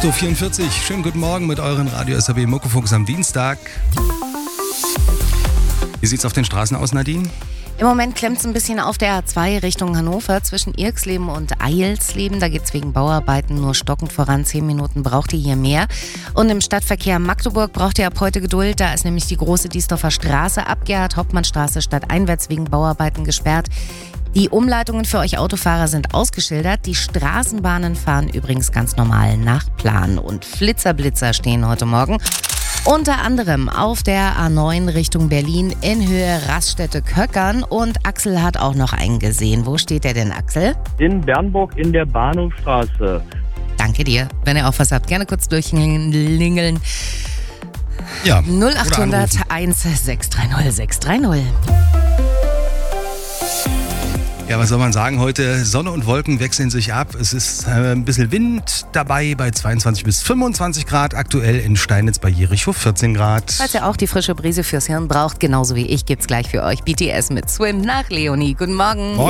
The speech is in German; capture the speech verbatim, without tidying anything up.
acht Uhr vierundvierzig. Schönen guten Morgen mit euren Radio S R B Muckefuchs am Dienstag. Wie sieht's auf den Straßen aus, Nadine? Im Moment klemmt es ein bisschen auf der A zwei Richtung Hannover zwischen Irksleben und Eilsleben. Da geht es wegen Bauarbeiten nur stockend voran. Zehn Minuten braucht ihr hier mehr. Und im Stadtverkehr Magdeburg braucht ihr ab heute Geduld. Da ist nämlich die große Diesdorfer Straße ab Gerhard-Hauptmann-Straße stadteinwärts wegen Bauarbeiten gesperrt. Die Umleitungen für euch Autofahrer sind ausgeschildert. Die Straßenbahnen fahren übrigens ganz normal nach Plan. Und Flitzerblitzer stehen heute Morgen unter anderem auf der A neun Richtung Berlin in Höhe Raststätte-Köckern. Und Axel hat auch noch einen gesehen. Wo steht der denn, Axel? In Bernburg in der Bahnhofstraße. Danke dir. Wenn ihr auch was habt, gerne kurz durchklingeln. Ja. null acht hundert eins sechs drei null sechs drei null. Ja, was soll man sagen? Heute Sonne und Wolken wechseln sich ab. Es ist äh, ein bisschen Wind dabei bei zweiundzwanzig bis fünfundzwanzig Grad. Aktuell in Steinitz bei Jericho vierzehn Grad. Falls ihr auch die frische Brise fürs Hirn braucht, genauso wie ich, gibt's gleich für euch B T S mit Swim nach Leonie. Guten Morgen. Morgen.